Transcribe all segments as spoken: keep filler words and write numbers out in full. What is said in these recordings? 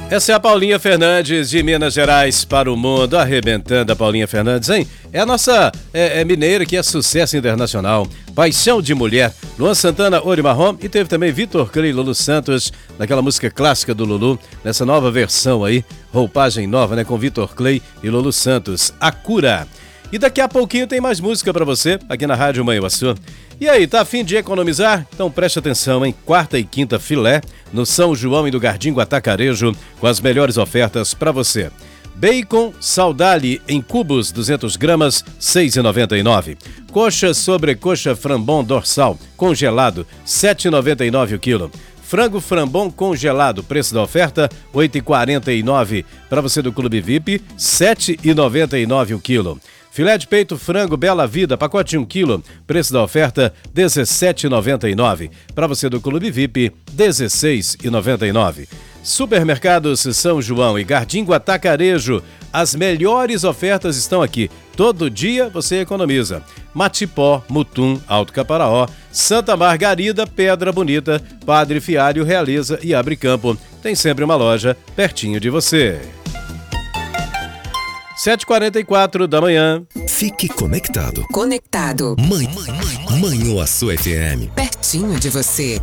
Essa é a Paulinha Fernandes, de Minas Gerais para o mundo, arrebentando a Paulinha Fernandes, hein? É a nossa é, é mineira que é sucesso internacional, Paixão de Mulher, Luan Santana, Ouro e Marrom, e teve também Vitor Clay e Lulu Santos, naquela música clássica do Lulu, nessa nova versão aí, roupagem nova, né, com Vitor Clay e Lulu Santos, A Cura. E daqui a pouquinho tem mais música pra você, aqui na Rádio Manhuaçu. E aí, tá a fim de economizar? Então preste atenção, hein? Quarta e quinta filé no São João e do Gardingo Atacarejo, com as melhores ofertas pra você. Bacon Saudale em cubos, duzentas gramas, seis reais e noventa e nove centavos. Coxa sobrecoxa Frambon dorsal, congelado, sete reais e noventa e nove centavos o quilo. Frango Frambon congelado, preço da oferta, oito reais e quarenta e nove centavos. Para você do Clube V I P, sete reais e noventa e nove centavos o quilo. Filé de peito frango Bela Vida, pacote um quilo, preço da oferta dezessete reais e noventa e nove centavos. Para você do Clube V I P, dezesseis reais e noventa e nove centavos. Supermercados São João e Gardingo Atacarejo, as melhores ofertas estão aqui. Todo dia você economiza. Matipó, Mutum, Alto Caparaó, Santa Margarida, Pedra Bonita, Padre Fialho, Realeza e Abre Campo. Tem sempre uma loja pertinho de você. sete e quarenta e quatro da manhã. Fique conectado. Conectado. Mãe, mãe, mãe, Manhuaçu F M. Pertinho de você.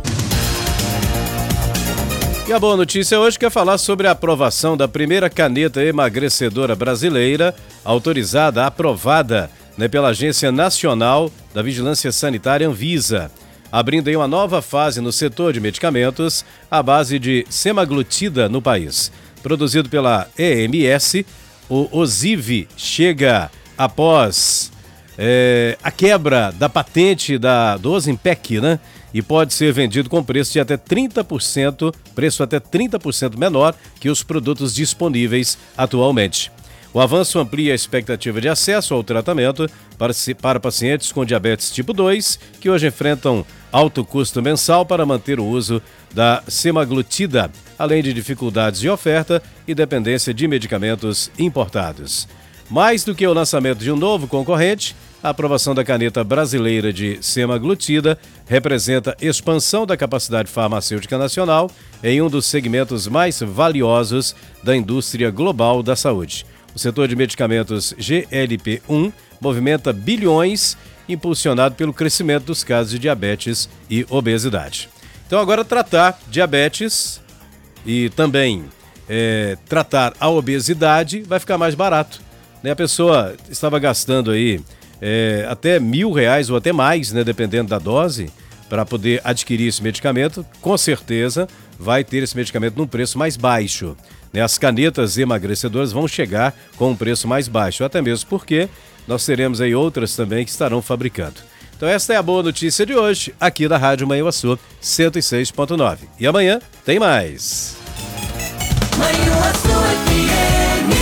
E a boa notícia hoje quer falar sobre a aprovação da primeira caneta emagrecedora brasileira, autorizada, aprovada, né, pela Agência Nacional da Vigilância Sanitária Anvisa, abrindo aí uma nova fase no setor de medicamentos à base de semaglutida no país. Produzido pela E M S, o Osiv chega após é, a quebra da patente da, do Ozempic, né? E pode ser vendido com preço de até trinta por cento, preço até trinta por cento menor que os produtos disponíveis atualmente. O avanço amplia a expectativa de acesso ao tratamento para, para pacientes com diabetes tipo dois, que hoje enfrentam alto custo mensal para manter o uso da semaglutida, além de dificuldades de oferta e dependência de medicamentos importados. Mais do que o lançamento de um novo concorrente, a aprovação da caneta brasileira de semaglutida representa expansão da capacidade farmacêutica nacional em um dos segmentos mais valiosos da indústria global da saúde. O setor de medicamentos G L P um movimenta bilhões, impulsionado pelo crescimento dos casos de diabetes e obesidade. Então agora tratar diabetes e também é, tratar a obesidade vai ficar mais barato, né? A pessoa estava gastando aí é, até mil reais ou até mais, né, dependendo da dose, para poder adquirir esse medicamento. Com certeza vai ter esse medicamento num preço mais baixo, né? As canetas emagrecedoras vão chegar com um preço mais baixo, até mesmo porque nós teremos aí outras também que estarão fabricando. Então esta é a boa notícia de hoje, aqui da Rádio Manhuaçu cento e seis ponto nove. E amanhã tem mais. Manhuaçu F M.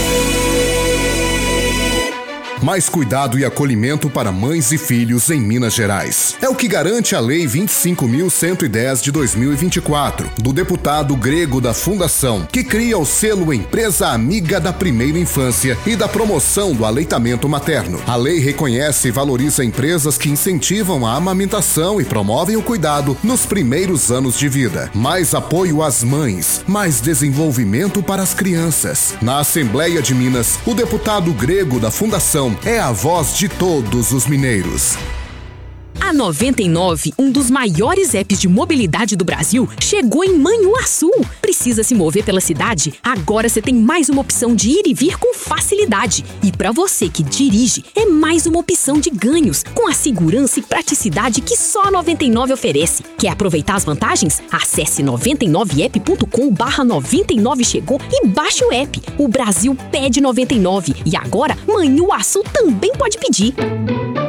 Mais cuidado e acolhimento para mães e filhos em Minas Gerais. É o que garante a Lei vinte e cinco mil cento e dez de dois mil e vinte e quatro, do deputado grego da Fundação, que cria o selo Empresa Amiga da Primeira Infância e da promoção do aleitamento materno. A lei reconhece e valoriza empresas que incentivam a amamentação e promovem o cuidado nos primeiros anos de vida. Mais apoio às mães, mais desenvolvimento para as crianças. Na Assembleia de Minas, o deputado grego da Fundação é a voz de todos os mineiros. A noventa e nove, um dos maiores apps de mobilidade do Brasil, chegou em Manhuaçu. Precisa se mover pela cidade? Agora você tem mais uma opção de ir e vir com facilidade. E para você que dirige, é mais uma opção de ganhos, com a segurança e praticidade que só a noventa e nove oferece. Quer aproveitar as vantagens? Acesse noventa e nove app ponto com barra noventa e nove chegou e baixe o app. O Brasil pede noventa e nove e agora Manhuaçu também pode pedir.